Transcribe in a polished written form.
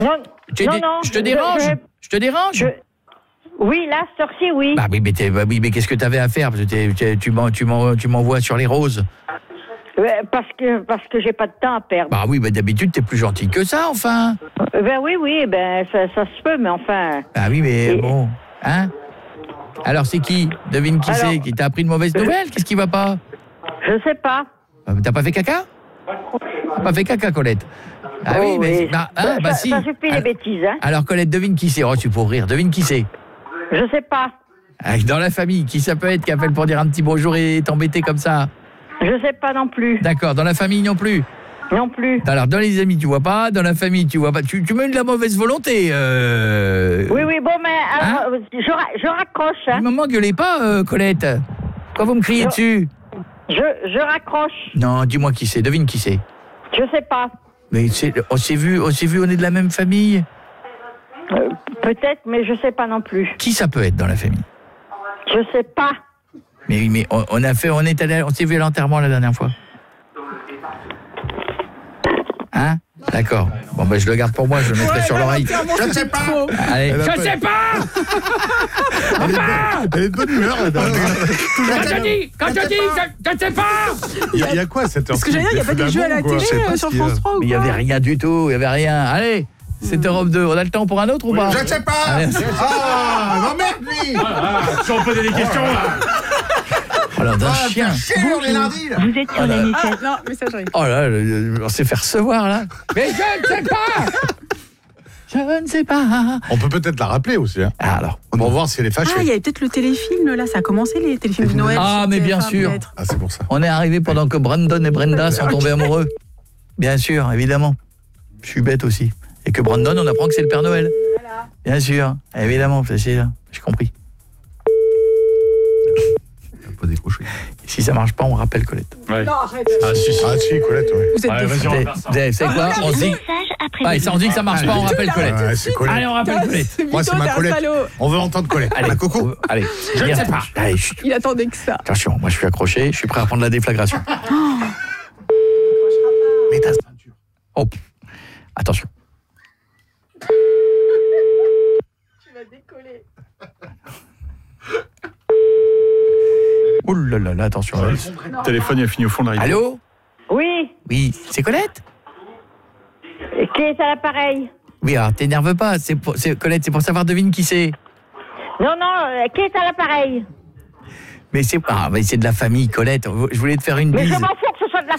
Non, Je te dérange. Je te dérange. Oui, là, cette heure-ci, oui. Bah oui, mais qu'est-ce que t'avais à faire? Parce que tu m'envoies sur les roses. Parce que j'ai pas de temps à perdre. Bah oui, d'habitude, t'es plus gentil que ça, enfin. Oui, ça se peut, mais enfin... Ah oui, mais bon, hein? Alors, c'est qui? Devine qui c'est qui t'a appris une mauvaise nouvelle? Qu'est-ce qui va pas? Je sais pas. T'as pas fait caca? T'as pas fait caca, Colette? Ah oui, mais... si. Ça suffit les bêtises, hein. Alors, Colette, devine qui c'est. Oh, tu peux rire. Devine qui c'est. Je sais pas. Dans la famille, qui ça peut être qui appelle pour dire un petit bonjour et t'embêter comme ça? Je sais pas non plus. D'accord, dans la famille non plus? Non plus. Alors, dans les amis, tu vois pas. Dans la famille, tu vois pas. Tu mets de la mauvaise volonté. Oui, bon, mais alors, je raccroche. Hein. Ne m'engueulez pas, Colette. Quand vous me criez dessus? Je raccroche. Non, dis-moi qui c'est. Devine qui c'est. Je sais pas. Mais on s'est vu, on est de la même famille. Peut-être, mais je sais pas non plus. Qui ça peut être dans la famille? Je sais pas. Mais on s'est vu à l'enterrement la dernière fois. Hein? D'accord. Bon, je le garde pour moi, je le mettrai sur l'oreille. Je ne sais pas. Allez. Je sais pas. Elle est de bonne humeur, là. Quand je dis, je ne sais pas. Il y a quoi cette heure? Parce que j'allais dire, il n'y a pas des jeux à la télé sur France 3 ou Mais il n'y avait rien du tout, il n'y avait rien. Allez, c'est Europe 2. On a le temps pour un autre ou pas? Je ne sais pas. Non merde, lui. Si on posait des questions, là. Alors d'un chien. On est lundi, là. Vous êtes sur la messagerie. Non, messagerie. Oh là, on s'est fait recevoir là. Mais je ne sais pas. Je ne sais pas. On peut peut-être la rappeler aussi. Hein. Alors, pour voir si elle est fâchée. Ah, il y avait peut-être le téléfilm, là. Ça a commencé, les téléfilms de Noël. Ah, mais bien sûr. Ah, c'est pour ça. On est arrivé pendant que Brandon et Brenda sont tombés amoureux. Bien sûr, évidemment. Je suis bête aussi. Et que Brandon, on apprend que c'est le Père Noël. Voilà. Bien sûr, évidemment, j'ai compris. Pas décrocher. Si ça marche pas, on rappelle Colette. Ouais. Non, arrête. Ah si, Colette, ouais. Vous êtes Vas-y, on va faire ça. Vous savez quoi? On se dit... on dit que ça marche pas, on rappelle Colette. Ouais, c'est Colette. Allez, on rappelle Colette. Moi, c'est ma Colette. On veut entendre Colette. Allez, Coco. Allez. Je ne sais pas. Allez, chut. Il attendait que ça. Attention, moi je suis accroché, je suis prêt à prendre la déflagration. Mets ta ceinture. Oh, attention. Tu vas décoller. Ouh là là, attention. Le téléphone, il a fini au fond de la rivière. Allô? Oui. Oui, c'est Colette? Et qui est à l'appareil? Oui, alors t'énerve pas, c'est Colette, c'est pour savoir devine qui c'est. Non, qui est à l'appareil? Mais c'est de la famille, Colette. Je voulais te faire une Mais bise. je m'en fous,